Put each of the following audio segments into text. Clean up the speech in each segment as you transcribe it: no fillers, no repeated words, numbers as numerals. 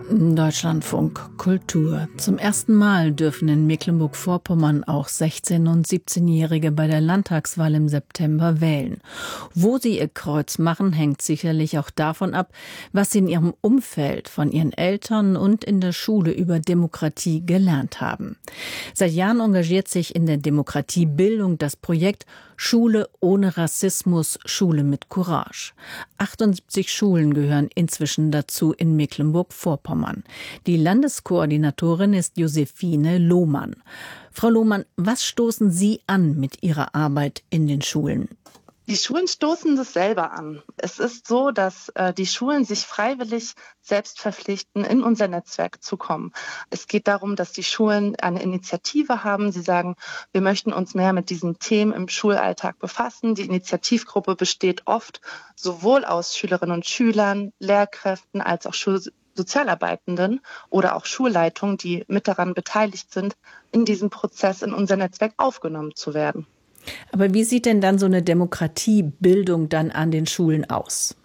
Deutschlandfunk Kultur. Zum ersten Mal dürfen in Mecklenburg-Vorpommern auch 16- und 17-Jährige bei der Landtagswahl im September wählen. Wo sie ihr Kreuz machen, hängt sicherlich auch davon ab, was sie in ihrem Umfeld von ihren Eltern und in der Schule über Demokratie gelernt haben. Seit Jahren engagiert sich in der Demokratiebildung das Projekt Schule ohne Rassismus, Schule mit Courage. 78 Schulen gehören inzwischen dazu in Mecklenburg-Vorpommern. Die Landeskoordinatorin ist Josephine Lohmann. Frau Lohmann, was stoßen Sie an mit Ihrer Arbeit in den Schulen? Die Schulen stoßen das selber an. Es ist so, dass die Schulen sich freiwillig selbst verpflichten, in unser Netzwerk zu kommen. Es geht darum, dass die Schulen eine Initiative haben. Sie sagen, wir möchten uns mehr mit diesen Themen im Schulalltag befassen. Die Initiativgruppe besteht oft sowohl aus Schülerinnen und Schülern, Lehrkräften als auch Sozialarbeitenden oder auch Schulleitungen, die mit daran beteiligt sind, in diesem Prozess in unser Netzwerk aufgenommen zu werden. Aber wie sieht denn dann so eine Demokratiebildung dann an den Schulen aus?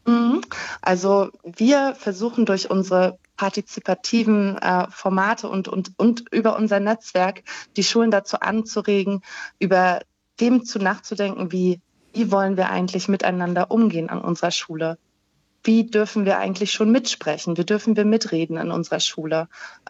Also wir versuchen durch unsere partizipativen Formate und über unser Netzwerk die Schulen dazu anzuregen, über Themen nachzudenken, wie wollen wir eigentlich miteinander umgehen an unserer Schule? Wie dürfen wir eigentlich schon mitsprechen? Wie dürfen wir mitreden in unserer Schule?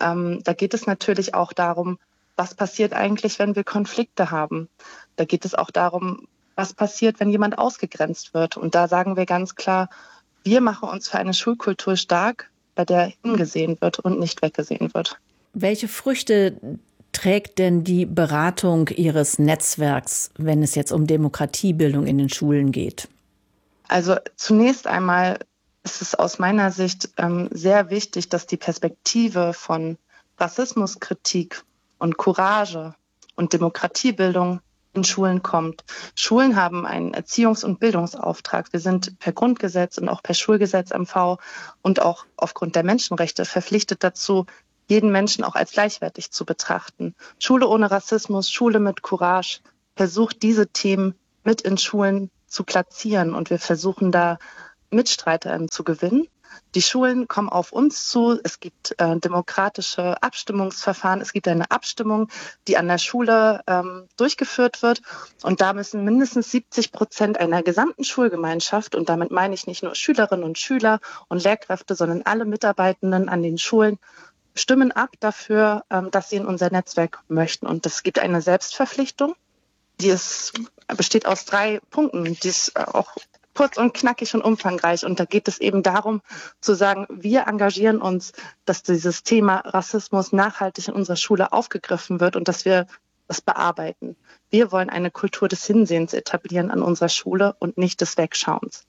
Da geht es natürlich auch darum, was passiert eigentlich, wenn wir Konflikte haben? Da geht es auch darum, was passiert, wenn jemand ausgegrenzt wird. Und da sagen wir ganz klar, wir machen uns für eine Schulkultur stark, bei der hingesehen wird und nicht weggesehen wird. Welche Früchte trägt denn die Beratung Ihres Netzwerks, wenn es jetzt um Demokratiebildung in den Schulen geht? Also zunächst einmal ist es aus meiner Sicht sehr wichtig, dass die Perspektive von Rassismuskritik und Courage und Demokratiebildung in Schulen kommt. Schulen haben einen Erziehungs- und Bildungsauftrag. Wir sind per Grundgesetz und auch per Schulgesetz MV und auch aufgrund der Menschenrechte verpflichtet dazu, jeden Menschen auch als gleichwertig zu betrachten. Schule ohne Rassismus, Schule mit Courage versucht, diese Themen mit in Schulen zu platzieren. Und wir versuchen da Mitstreiter zu gewinnen. Die Schulen kommen auf uns zu. Es gibt demokratische Abstimmungsverfahren. Es gibt eine Abstimmung, die an der Schule durchgeführt wird. Und da müssen mindestens 70% einer gesamten Schulgemeinschaft, und damit meine ich nicht nur Schülerinnen und Schüler und Lehrkräfte, sondern alle Mitarbeitenden an den Schulen, stimmen ab dafür, dass sie in unser Netzwerk möchten. Und es gibt eine Selbstverpflichtung, die besteht aus 3 Punkten. Die ist auch kurz und knackig und umfangreich. Und da geht es eben darum, zu sagen, wir engagieren uns, dass dieses Thema Rassismus nachhaltig in unserer Schule aufgegriffen wird und dass wir das bearbeiten. Wir wollen eine Kultur des Hinsehens etablieren an unserer Schule und nicht des Wegschauens.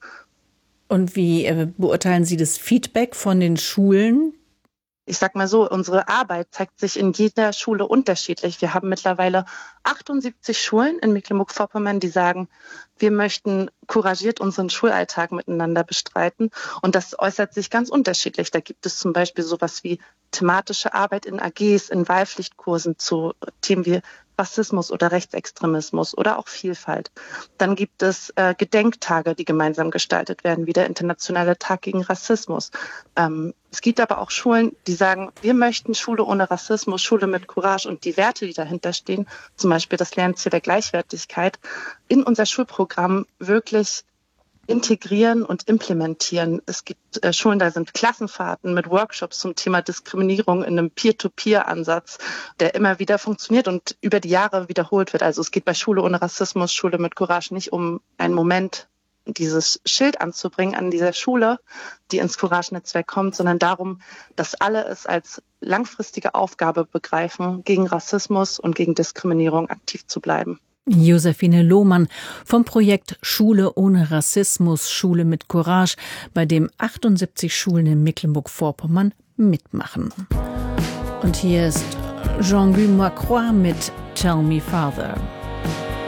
Und wie beurteilen Sie das Feedback von den Schulen? Ich sag mal so, unsere Arbeit zeigt sich in jeder Schule unterschiedlich. Wir haben mittlerweile 78 Schulen in Mecklenburg-Vorpommern, die sagen, wir möchten couragiert unseren Schulalltag miteinander bestreiten. Und das äußert sich ganz unterschiedlich. Da gibt es zum Beispiel sowas wie thematische Arbeit in AGs, in Wahlpflichtkursen zu Themen wie Rassismus oder Rechtsextremismus oder auch Vielfalt. Dann gibt es Gedenktage, die gemeinsam gestaltet werden, wie der Internationale Tag gegen Rassismus. Es gibt aber auch Schulen, die sagen, wir möchten Schule ohne Rassismus, Schule mit Courage und die Werte, die dahinter stehen, zum Beispiel das Lernziel der Gleichwertigkeit, in unser Schulprogramm wirklich integrieren und implementieren. Es gibt Schulen, da sind Klassenfahrten mit Workshops zum Thema Diskriminierung in einem Peer-to-Peer-Ansatz, der immer wieder funktioniert und über die Jahre wiederholt wird. Also es geht bei Schule ohne Rassismus, Schule mit Courage nicht um einen Moment, dieses Schild anzubringen an dieser Schule, die ins Courage-Netzwerk kommt, sondern darum, dass alle es als langfristige Aufgabe begreifen, gegen Rassismus und gegen Diskriminierung aktiv zu bleiben. Josephine Lohmann vom Projekt Schule ohne Rassismus, Schule mit Courage, bei dem 78 Schulen in Mecklenburg-Vorpommern mitmachen. Und hier ist Jean-Guy Marcroix mit Tell Me Father.